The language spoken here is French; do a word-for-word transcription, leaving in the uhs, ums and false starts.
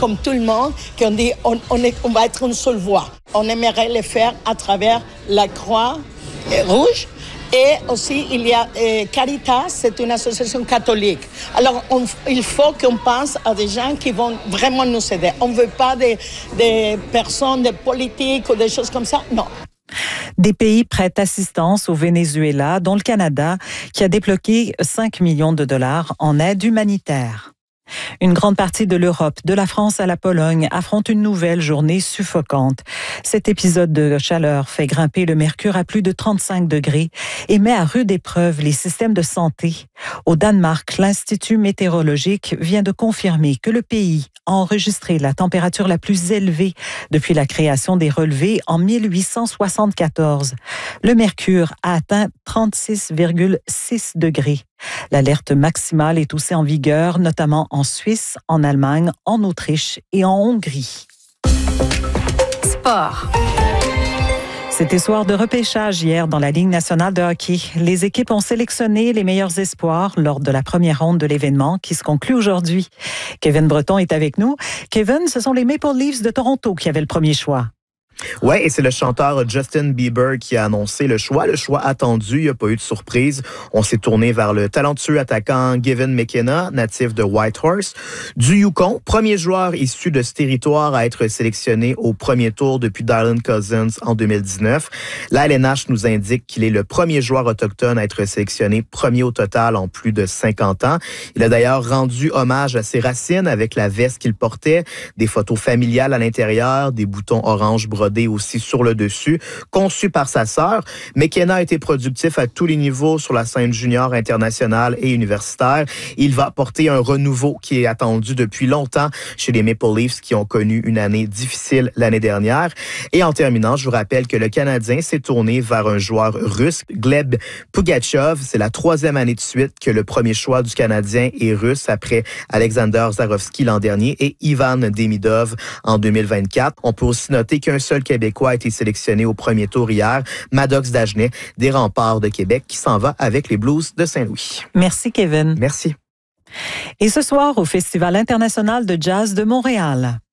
comme tout le monde, qu'on dit on, on, est, on va être une seule voix. On aimerait le faire à travers la Croix Rouge. Et aussi, il y a euh, Caritas, c'est une association catholique. Alors, on, il faut qu'on pense à des gens qui vont vraiment nous aider. On ne veut pas des, des personnes, des politiques ou des choses comme ça, non. Des pays prêtent assistance au Venezuela, dont le Canada, qui a débloqué cinq millions de dollars en aide humanitaire. Une grande partie de l'Europe, de la France à la Pologne, affronte une nouvelle journée suffocante. Cet épisode de chaleur fait grimper le mercure à plus de trente-cinq degrés et met à rude épreuve les systèmes de santé. Au Danemark, l'Institut météorologique vient de confirmer que le pays a enregistré la température la plus élevée depuis la création des relevés en mille huit cent soixante-quatorze. Le mercure a atteint trente-six virgule six degrés. L'alerte maximale est aussi en vigueur, notamment en Suisse, en Allemagne, en Autriche et en Hongrie. Sport. C'était soir de repêchage hier dans la Ligue nationale de hockey. Les équipes ont sélectionné les meilleurs espoirs lors de la première ronde de l'événement qui se conclut aujourd'hui. Kevin Breton est avec nous. Kevin, ce sont les Maple Leafs de Toronto qui avaient le premier choix. Oui, et c'est le chanteur Justin Bieber qui a annoncé le choix. Le choix attendu, il n'y a pas eu de surprise. On s'est tourné vers le talentueux attaquant Gavin McKenna, natif de Whitehorse, du Yukon. Premier joueur issu de ce territoire à être sélectionné au premier tour depuis Dylan Cousins en deux mille dix-neuf. La L N H nous indique qu'il est le premier joueur autochtone à être sélectionné, premier au total en plus de cinquante ans. Il a d'ailleurs rendu hommage à ses racines avec la veste qu'il portait, des photos familiales à l'intérieur, des boutons orange brodés aussi sur le dessus, conçu par sa sœur. McKenna a été productif à tous les niveaux sur la scène junior, internationale et universitaire. Il va apporter un renouveau qui est attendu depuis longtemps chez les Maple Leafs qui ont connu une année difficile l'année dernière. Et en terminant, je vous rappelle que le Canadien s'est tourné vers un joueur russe, Gleb Pugachev. C'est la troisième année de suite que le premier choix du Canadien est russe après Alexander Zarovski l'an dernier et Ivan Demidov en deux mille vingt-quatre. On peut aussi noter qu'un seul Québécois a été sélectionné au premier tour hier, Maddox Dagenet, des Remparts de Québec, qui s'en va avec les Blues de Saint-Louis. Merci, Kevin. Merci. Et ce soir, au Festival international de jazz de Montréal.